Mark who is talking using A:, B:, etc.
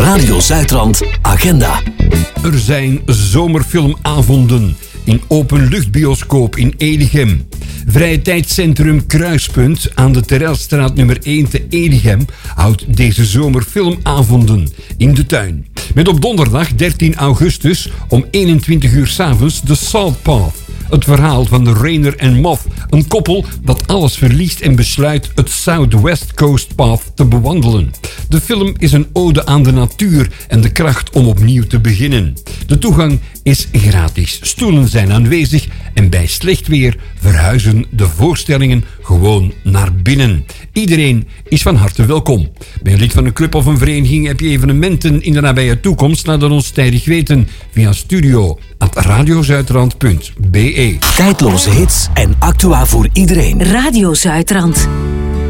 A: Radio Zuidrand Agenda.
B: Er zijn zomerfilmavonden in openluchtbioscoop in Edegem. Vrije tijdscentrum Kruispunt aan de Terrelstraat nummer 1 te Edegem houdt deze zomer filmavonden in de tuin. Met op donderdag 13 augustus om 21 uur 's avonds The Salt Path. Het verhaal van Rainer en Moth, een koppel dat alles verliest en besluit het Southwest Coast Path te bewandelen. De film is een ode aan de natuur en de kracht om opnieuw te beginnen. De toegang is gratis, stoelen zijn aanwezig en bij slecht weer verhuizen de voorstellingen gewoon naar binnen. Iedereen is van harte welkom. Ben je lid van een club of een vereniging, heb je evenementen in de nabije toekomst, laat het ons tijdig weten via studio@radiozuidrand.be.
A: Tijdloze hits en actua voor iedereen.
C: Radio Zuidrand.